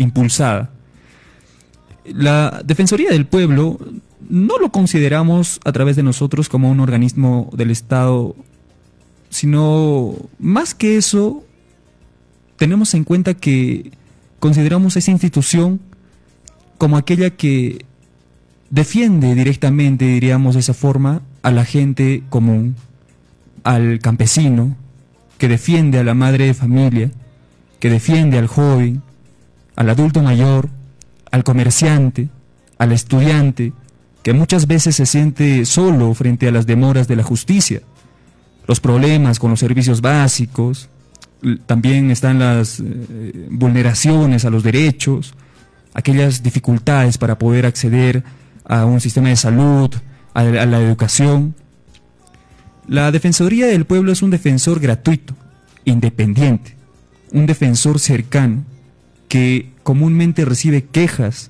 impulsada. La Defensoría del Pueblo no lo consideramos a través de nosotros como un organismo del Estado, sino más que eso, tenemos en cuenta que consideramos esa institución como aquella que defiende directamente, diríamos de esa forma, a la gente común, al campesino, que defiende a la madre de familia, que defiende al joven, al adulto mayor, al comerciante, al estudiante, que muchas veces se siente solo frente a las demoras de la justicia, los problemas con los servicios básicos, también están las vulneraciones a los derechos, aquellas dificultades para poder acceder a un sistema de salud, a la educación. La Defensoría del Pueblo es un defensor gratuito, independiente, un defensor cercano, que comúnmente recibe quejas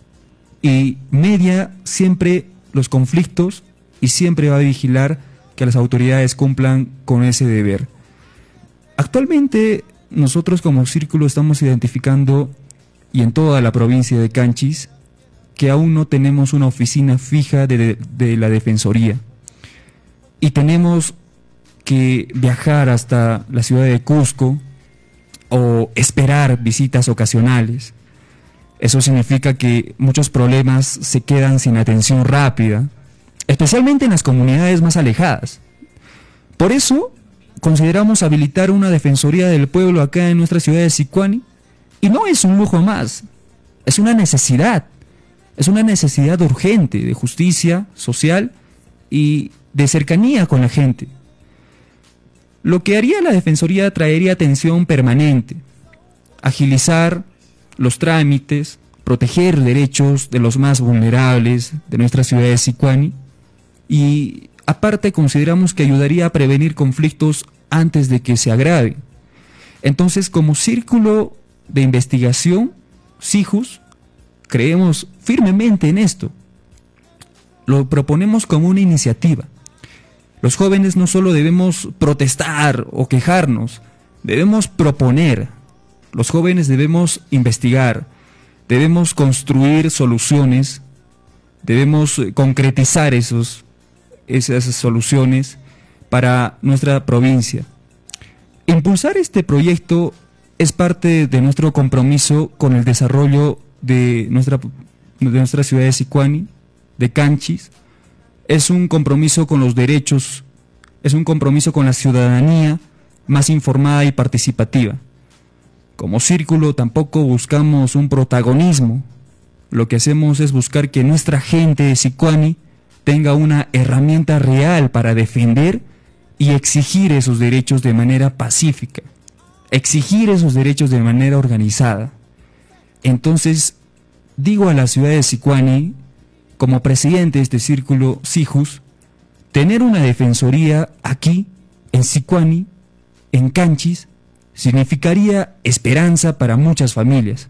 y media siempre los conflictos y siempre va a vigilar que las autoridades cumplan con ese deber. Actualmente nosotros como Círculo estamos identificando, y en toda la provincia de Canchis, que aún no tenemos una oficina fija de la Defensoría. Y tenemos que viajar hasta la ciudad de Cusco o esperar visitas ocasionales. Eso significa que muchos problemas se quedan sin atención rápida, especialmente en las comunidades más alejadas. Por eso consideramos habilitar una Defensoría del Pueblo acá en nuestra ciudad de Sicuani, y no es un lujo más, es una necesidad urgente de justicia social y de cercanía con la gente. Lo que haría la Defensoría traería atención permanente, agilizar los trámites, proteger derechos de los más vulnerables de nuestra ciudad de Sicuani, y aparte consideramos que ayudaría a prevenir conflictos antes de que se agraven. Entonces, como Círculo de Investigación, CIJUS, creemos firmemente en esto. Lo proponemos como una iniciativa. Los jóvenes no solo debemos protestar o quejarnos, debemos proponer. Los jóvenes debemos investigar, debemos construir soluciones, debemos concretizar esas soluciones para nuestra provincia. Impulsar este proyecto es parte de nuestro compromiso con el desarrollo de nuestra ciudad de Sicuani, de Canchis. Es un compromiso con los derechos, es un compromiso con la ciudadanía más informada y participativa. Como Círculo tampoco buscamos un protagonismo. Lo que hacemos es buscar que nuestra gente de Sicuani tenga una herramienta real para defender y exigir esos derechos de manera pacífica, exigir esos derechos de manera organizada. Entonces, digo a la ciudad de Sicuani, como presidente de este Círculo CIJUS, tener una defensoría aquí, en Sicuani, en Canchis, significaría esperanza para muchas familias.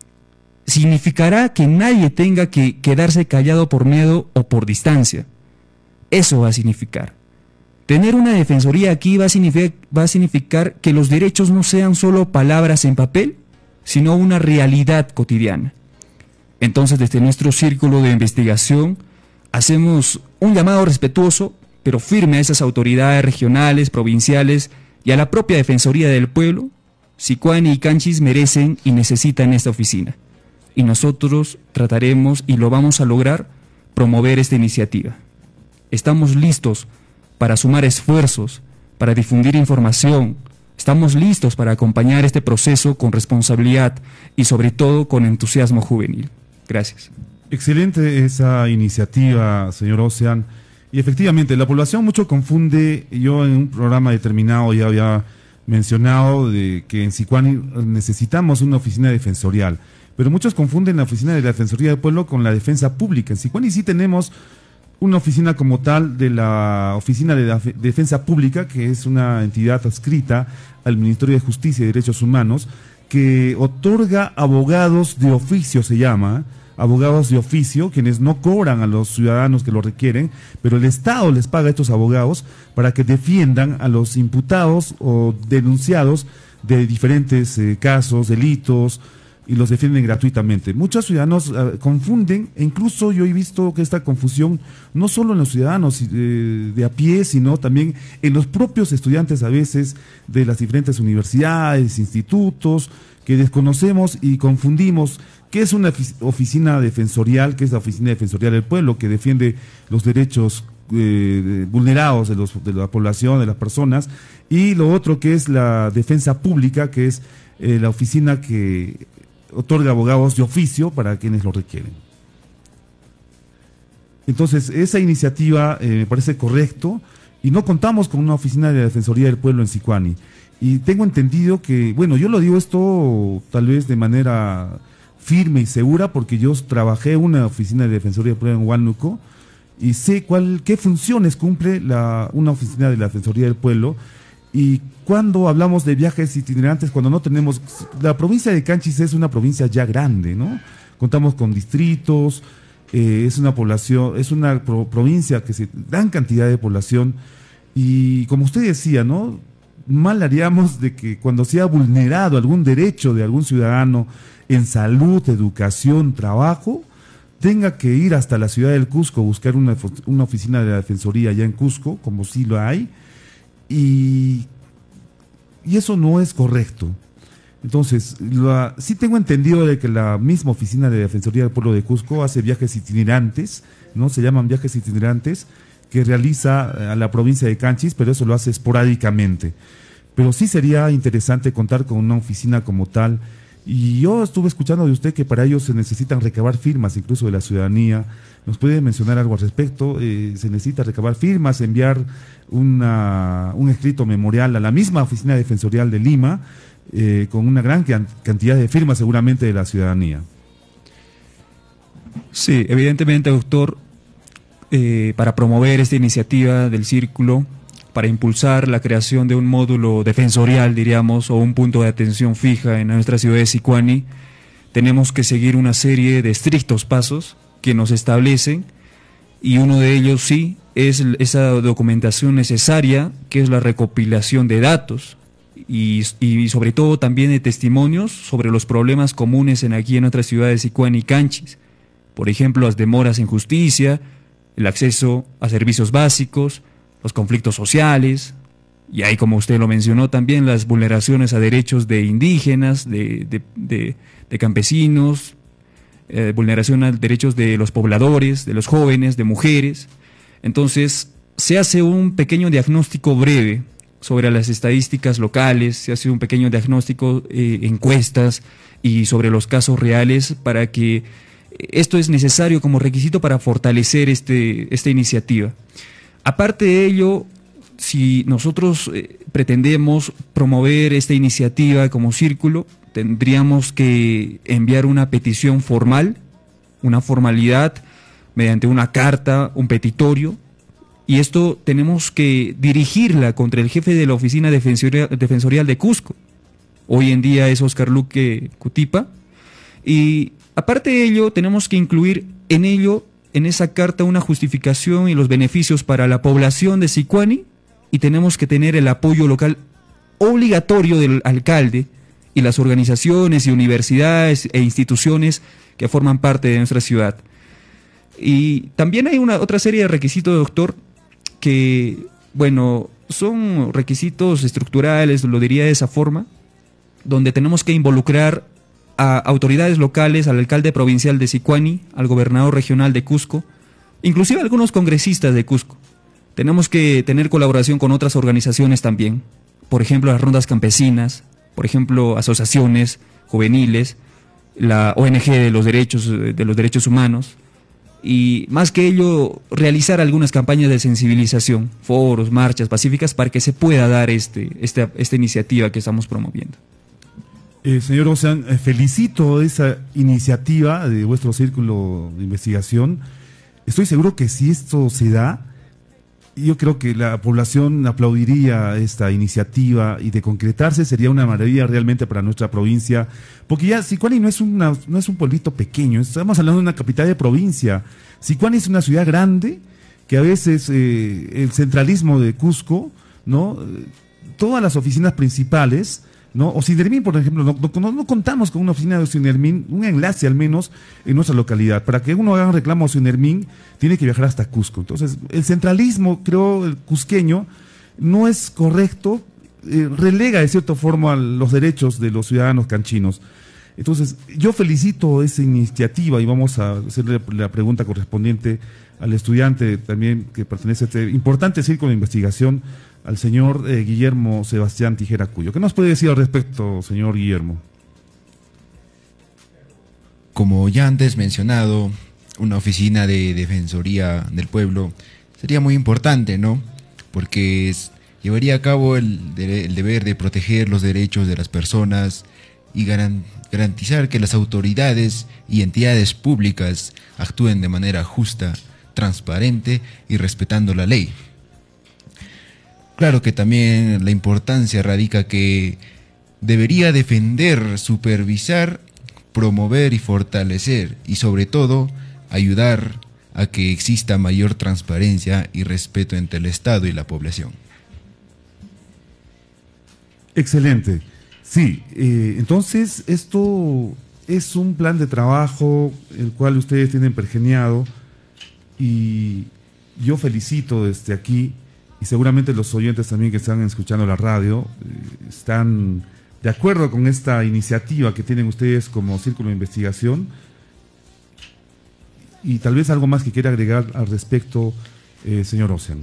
Significará que nadie tenga que quedarse callado por miedo o por distancia. Eso va a significar. Tener una defensoría aquí va a significar que los derechos no sean solo palabras en papel, sino una realidad cotidiana. Entonces, desde nuestro Círculo de Investigación, hacemos un llamado respetuoso, pero firme a esas autoridades regionales, provinciales y a la propia Defensoría del Pueblo. Sicuani y Canchis merecen y necesitan esta oficina. Y nosotros trataremos, y lo vamos a lograr, promover esta iniciativa. Estamos listos para sumar esfuerzos, para difundir información. Estamos listos para acompañar este proceso con responsabilidad y sobre todo con entusiasmo juvenil. Gracias. Excelente esa iniciativa, señor Ocean. Y efectivamente, la población mucho confunde. Yo en un programa determinado ya había mencionado de que en Sicuani necesitamos una oficina defensorial, pero muchos confunden la oficina de la Defensoría del Pueblo con la defensa pública. En Sicuani sí tenemos una oficina como tal de la Oficina de Defensa Pública, que es una entidad adscrita al Ministerio de Justicia y Derechos Humanos, que otorga abogados de oficio, se llama, abogados de oficio, quienes no cobran a los ciudadanos que lo requieren, pero el Estado les paga a estos abogados para que defiendan a los imputados o denunciados de diferentes casos, delitos, y los defienden gratuitamente. Muchos ciudadanos confunden, e incluso yo he visto que esta confusión no solo en los ciudadanos de a pie, sino también en los propios estudiantes a veces de las diferentes universidades, institutos, que desconocemos y confundimos qué es una oficina defensorial, qué es la oficina defensorial del pueblo, que defiende los derechos vulnerados de la población, de las personas, y lo otro que es la defensa pública, que es la oficina que otorga abogados de oficio para quienes lo requieren. Entonces, esa iniciativa me parece correcto, y no contamos con una oficina de la Defensoría del Pueblo en Sicuani. Y tengo entendido que, bueno, yo lo digo esto tal vez de manera firme y segura, porque yo trabajé en una oficina de Defensoría del Pueblo en Huánuco, y sé qué funciones cumple una oficina de la Defensoría del Pueblo. Y cuando hablamos de viajes itinerantes, cuando no tenemos... La provincia de Canchis es una provincia ya grande, ¿no? Contamos con distritos, es una población, es una provincia que se dan cantidad de población, y como usted decía, ¿no? Mal haríamos de que cuando se ha vulnerado algún derecho de algún ciudadano en salud, educación, trabajo, tenga que ir hasta la ciudad del Cusco, buscar una oficina de la Defensoría allá en Cusco, como sí lo hay, y eso no es correcto. Entonces, sí tengo entendido de que la misma oficina de Defensoría del Pueblo de Cusco hace viajes itinerantes, ¿no? Se llaman viajes itinerantes, que realiza a la provincia de Canchis, pero eso lo hace esporádicamente. Pero sí sería interesante contar con una oficina como tal. Y yo estuve escuchando de usted que para ello se necesitan recabar firmas, incluso de la ciudadanía. ¿Nos puede mencionar algo al respecto? Se necesita recabar firmas, enviar un escrito memorial a la misma oficina defensorial de Lima, con una gran cantidad de firmas seguramente de la ciudadanía. Sí, evidentemente, doctor, para promover esta iniciativa del Círculo, para impulsar la creación de un módulo defensorial, diríamos, o un punto de atención fija en nuestra ciudad de Sicuani, tenemos que seguir una serie de estrictos pasos que nos establecen, y uno de ellos sí es esa documentación necesaria, que es la recopilación de datos y sobre todo también de testimonios sobre los problemas comunes aquí en nuestra ciudad de Sicuani y Canchis. Por ejemplo, las demoras en justicia, el acceso a servicios básicos, los conflictos sociales, y ahí, como usted lo mencionó, también las vulneraciones a derechos de indígenas, de campesinos, vulneración a derechos de los pobladores, de los jóvenes, de mujeres. Entonces, se hace un pequeño diagnóstico breve sobre las estadísticas locales, se hace un pequeño diagnóstico, encuestas, y sobre los casos reales, para que esto es necesario como requisito para fortalecer esta iniciativa. Aparte de ello, si nosotros pretendemos promover esta iniciativa como Círculo, tendríamos que enviar una petición formal, una formalidad, mediante una carta, un petitorio, y esto tenemos que dirigirla contra el jefe de la Oficina Defensorial de Cusco. Hoy en día es Oscar Luque Cutipa, y aparte de ello tenemos que incluir en esa carta, una justificación y los beneficios para la población de Sicuani, y tenemos que tener el apoyo local obligatorio del alcalde y las organizaciones y universidades e instituciones que forman parte de nuestra ciudad. Y también hay otra serie de requisitos, doctor, que, bueno, son requisitos estructurales, lo diría de esa forma, donde tenemos que involucrar a autoridades locales, al alcalde provincial de Sicuani, al gobernador regional de Cusco, inclusive a algunos congresistas de Cusco. Tenemos que tener colaboración con otras organizaciones también, por ejemplo las rondas campesinas, por ejemplo asociaciones juveniles, la ONG de los derechos humanos, y más que ello, realizar algunas campañas de sensibilización, foros, marchas pacíficas, para que se pueda dar esta iniciativa que estamos promoviendo. Señor Ocean, felicito esa iniciativa de vuestro círculo de investigación. Estoy seguro que si esto se da, yo creo que la población aplaudiría esta iniciativa, y de concretarse sería una maravilla realmente para nuestra provincia, porque ya Sicuani no es un pueblito pequeño, estamos hablando de una capital de provincia. Sicuani es una ciudad grande, que a veces el centralismo de Cusco, ¿no? Todas las oficinas principales ¿no? O Sinermin, por ejemplo, no contamos con una oficina de Sinermin, un enlace al menos en nuestra localidad. Para que uno haga un reclamo a Sinermin, tiene que viajar hasta Cusco. Entonces, el centralismo, creo, el cusqueño, no es correcto, relega de cierta forma los derechos de los ciudadanos canchinos. Entonces, yo felicito esa iniciativa y vamos a hacerle la pregunta correspondiente al estudiante también que pertenece a este importante círculo de investigación, al señor Guillermo Sebastián Tijera Cuyo. ¿Qué nos puede decir al respecto, señor Guillermo? Como ya antes mencionado, una oficina de Defensoría del Pueblo sería muy importante, ¿no? Porque llevaría a cabo el deber de proteger los derechos de las personas y garantizar que las autoridades y entidades públicas actúen de manera justa, transparente y respetando la ley. Claro que también la importancia radica que debería defender, supervisar, promover y fortalecer y sobre todo ayudar a que exista mayor transparencia y respeto entre el Estado y la población. Excelente. Sí, entonces esto es un plan de trabajo el cual ustedes tienen pergeñado y yo felicito desde aquí y seguramente los oyentes también que están escuchando la radio están de acuerdo con esta iniciativa que tienen ustedes como Círculo de Investigación y tal vez algo más que quiera agregar al respecto, señor Ocean.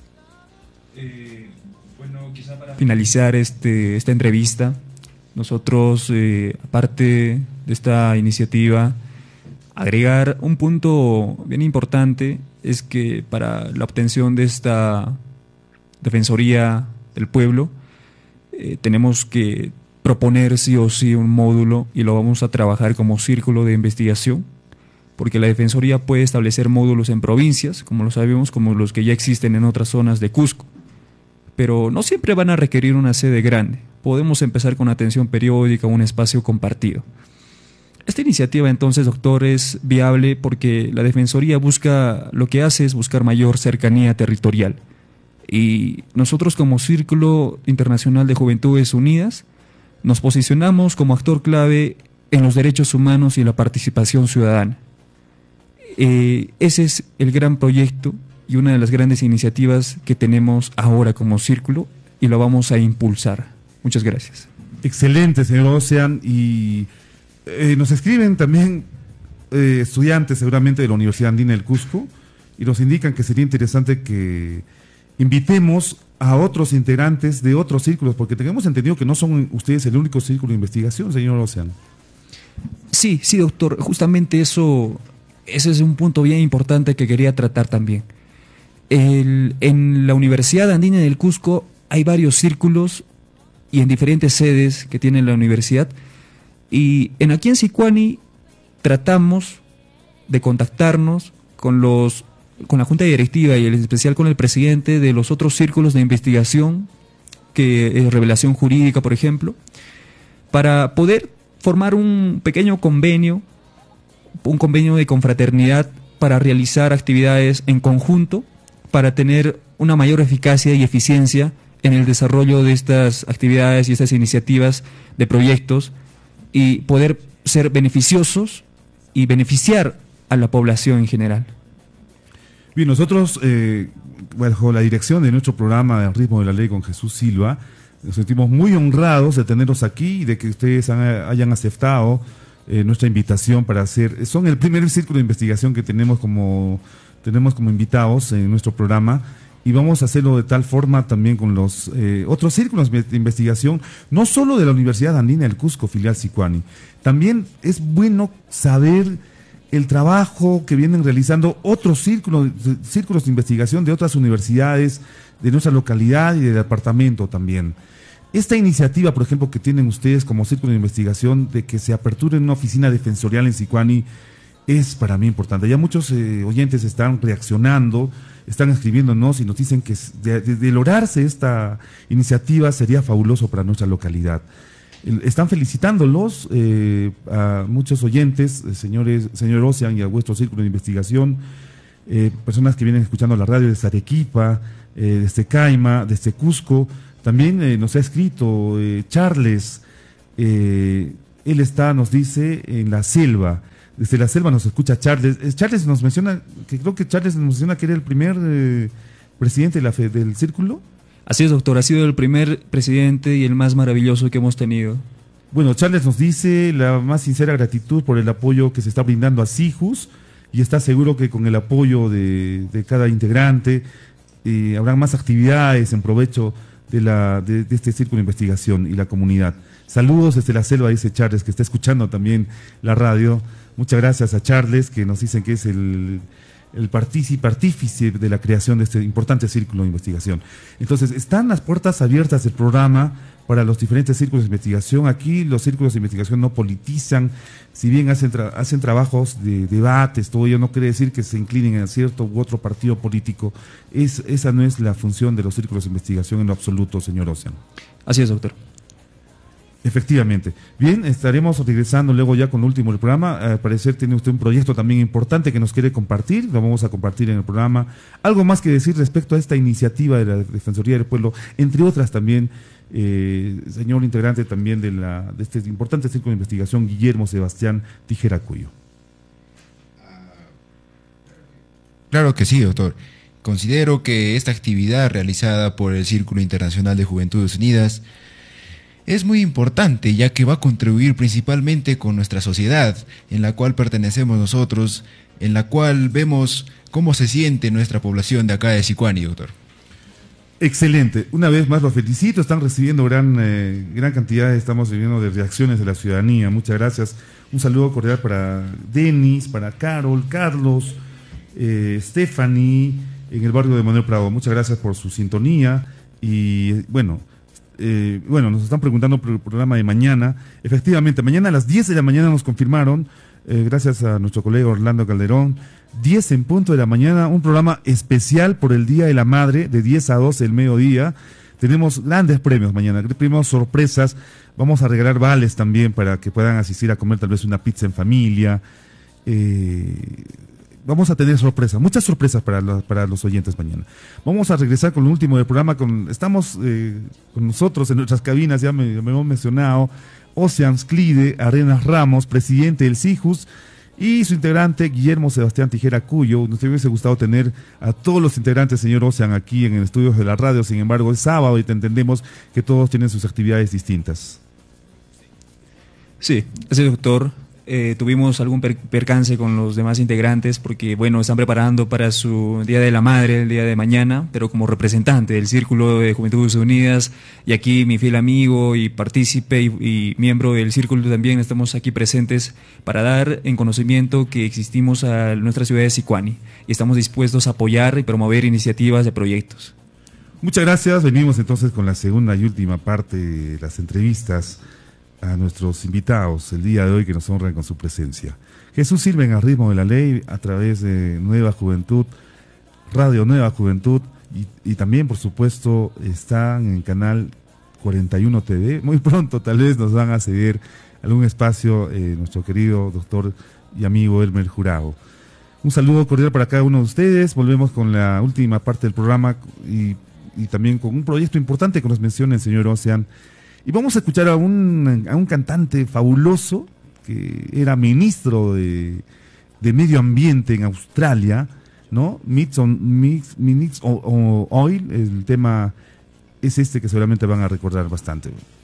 Bueno, quizá para finalizar esta entrevista, nosotros, aparte de esta iniciativa, agregar un punto bien importante es que para la obtención de esta Defensoría del Pueblo tenemos que proponer sí o sí un módulo y lo vamos a trabajar como círculo de investigación, porque la Defensoría puede establecer módulos en provincias, como lo sabemos, como los que ya existen en otras zonas de Cusco, pero no siempre van a requerir una sede grande. Podemos empezar con atención periódica, un espacio compartido. Esta iniciativa entonces, doctor, es viable porque la Defensoría lo que hace es buscar mayor cercanía territorial. Y nosotros como Círculo Internacional de Juventudes Unidas nos posicionamos como actor clave en los derechos humanos y la participación ciudadana. Ese es el gran proyecto y una de las grandes iniciativas que tenemos ahora como Círculo y lo vamos a impulsar. Muchas gracias. Excelente, señor Ocean. Y nos escriben también estudiantes seguramente de la Universidad Andina del Cusco y nos indican que sería interesante que invitemos a otros integrantes de otros círculos, porque tenemos entendido que no son ustedes el único círculo de investigación, señor Ocean. Sí, doctor, justamente ese es un punto bien importante que quería tratar también. En la Universidad Andina del Cusco hay varios círculos y en diferentes sedes que tiene la universidad, y aquí en Sicuani tratamos de contactarnos con la Junta Directiva y en especial con el presidente de los otros círculos de investigación, que es Revelación Jurídica, por ejemplo, para poder formar un pequeño convenio, un convenio de confraternidad para realizar actividades en conjunto, para tener una mayor eficacia y eficiencia en el desarrollo de estas actividades y estas iniciativas de proyectos y poder ser beneficiosos y beneficiar a la población en general. Bien, nosotros, bajo la dirección de nuestro programa Al Ritmo de la Ley con Jesús Silva, nos sentimos muy honrados de tenerlos aquí y de que ustedes hayan aceptado nuestra invitación para son el primer círculo de investigación que tenemos como invitados en nuestro programa, y vamos a hacerlo de tal forma también con los otros círculos de investigación, no solo de la Universidad Andina del Cusco, filial Sicuani. También es bueno saber el trabajo que vienen realizando otros círculos de investigación de otras universidades, de nuestra localidad y del departamento también. Esta iniciativa, por ejemplo, que tienen ustedes como círculo de investigación de que se aperture una oficina defensorial en Sicuani, es para mí importante. Ya muchos oyentes están reaccionando, están escribiéndonos y nos dicen que de lograrse esta iniciativa sería fabuloso para nuestra localidad. Están felicitándolos a muchos oyentes, señor Ocean, y a vuestro círculo de investigación, personas que vienen escuchando la radio desde Arequipa, desde Caima, desde Cusco, También nos ha escrito Charles, él está, nos dice, en la selva. Desde la selva nos escucha Charles. Charles nos menciona, que creo que Charles nos menciona que era el primer presidente del círculo. Así es, doctor, ha sido el primer presidente y el más maravilloso que hemos tenido. Bueno, Charles nos dice la más sincera gratitud por el apoyo que se está brindando a CIJUS y está seguro que con el apoyo de cada integrante habrá más actividades en provecho de este círculo de investigación y la comunidad. Saludos desde la selva, dice Charles, que está escuchando también la radio. Muchas gracias a Charles, que nos dicen que es el artífice de la creación de este importante círculo de investigación. Entonces, están las puertas abiertas del programa para los diferentes círculos de investigación. Aquí los círculos de investigación no politizan, si bien hacen trabajos de debates, todo ello no quiere decir que se inclinen a cierto u otro partido político. Esa no es la función de los círculos de investigación en lo absoluto, señor Ocean. Así es, doctor. Efectivamente. Bien, estaremos regresando luego ya con el último del programa. Al parecer tiene usted un proyecto también importante que nos quiere compartir, lo vamos a compartir en el programa. Algo más que decir respecto a esta iniciativa de la Defensoría del Pueblo, entre otras también, señor integrante también de este importante círculo de investigación, Guillermo Sebastián Tijera Cuyo. Claro que sí, doctor. Considero que esta actividad realizada por el Círculo Internacional de Juventudes Unidas es muy importante, ya que va a contribuir principalmente con nuestra sociedad, en la cual pertenecemos nosotros, en la cual vemos cómo se siente nuestra población de acá de Sicuani, doctor. Excelente. Una vez más los felicito, están recibiendo gran cantidad, estamos recibiendo de reacciones de la ciudadanía. Muchas gracias. Un saludo cordial para Denis, para Carol, Carlos, Stephanie, en el barrio de Manuel Prado. Muchas gracias por su sintonía y bueno, nos están preguntando por el programa de mañana. Efectivamente, mañana a las 10 de la mañana nos confirmaron, gracias a nuestro colega Orlando Calderón, 10 en punto de la mañana, un programa especial por el Día de la Madre, de 10 a 12 del mediodía. Tenemos grandes premios mañana, premios sorpresas. Vamos a regalar vales también para que puedan asistir a comer tal vez una pizza en familia. Vamos a tener sorpresas, muchas sorpresas para los oyentes mañana. Vamos a regresar con lo último del programa. Estamos con nosotros en nuestras cabinas, ya me hemos mencionado, Oceans Clide Arenas Ramos, presidente del CIJUS, y su integrante Guillermo Sebastián Tijera Cuyo. Nos hubiese gustado tener a todos los integrantes, señor Ocean, aquí en el estudio de la radio. Sin embargo, es sábado y entendemos que todos tienen sus actividades distintas. Sí, así es, doctor. Tuvimos algún percance con los demás integrantes porque, bueno, están preparando para su Día de la Madre el día de mañana, pero como representante del Círculo de Juventudes Unidas, y aquí mi fiel amigo y partícipe y miembro del Círculo también, estamos aquí presentes para dar en conocimiento que existimos a nuestra ciudad de Sicuani y estamos dispuestos a apoyar y promover iniciativas de proyectos. Muchas gracias. Venimos entonces con la segunda y última parte de las entrevistas a nuestros invitados el día de hoy, que nos honran con su presencia. Jesús Sirven al ritmo de la ley a través de Nueva Juventud, Radio Nueva Juventud, y también, por supuesto, están en Canal 41 TV. Muy pronto tal vez nos van a ceder algún espacio nuestro querido doctor y amigo Elmer Jurado. Un saludo cordial para cada uno de ustedes. Volvemos con la última parte del programa y también con un proyecto importante que nos menciona el señor Ocean. Y vamos a escuchar a un cantante fabuloso que era ministro de Medio Ambiente en Australia, ¿no? Minutes Oil, el tema es este que seguramente van a recordar bastante.